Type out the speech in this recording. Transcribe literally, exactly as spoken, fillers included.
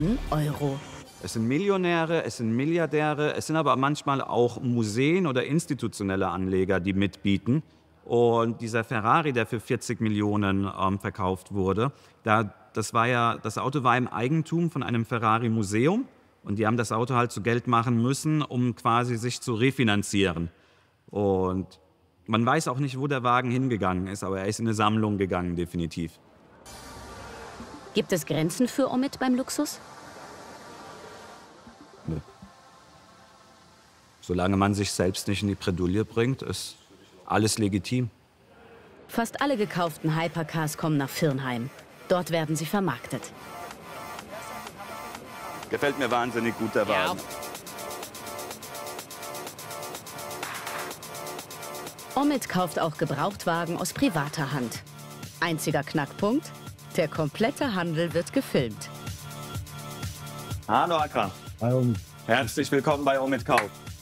Euro. Es sind Millionäre, es sind Milliardäre, es sind aber manchmal auch Museen oder institutionelle Anleger, die mitbieten. Und dieser Ferrari, der für vierzig Millionen ähm, verkauft wurde, da, das, war ja, das Auto war im Eigentum von einem Ferrari-Museum. Und die haben das Auto halt zu Geld machen müssen, um quasi sich zu refinanzieren. Und man weiß auch nicht, wo der Wagen hingegangen ist, aber er ist in eine Sammlung gegangen, definitiv. Gibt es Grenzen für Omid beim Luxus? Nö. Solange man sich selbst nicht in die Bredouille bringt, ist alles legitim. Fast alle gekauften Hypercars kommen nach Virnheim. Dort werden sie vermarktet. Gefällt mir wahnsinnig gut, der Wagen. Omid kauft auch Gebrauchtwagen aus privater Hand. Einziger Knackpunkt: der komplette Handel wird gefilmt. Hallo Akra. Hallo. Herzlich willkommen bei Omid Kauf.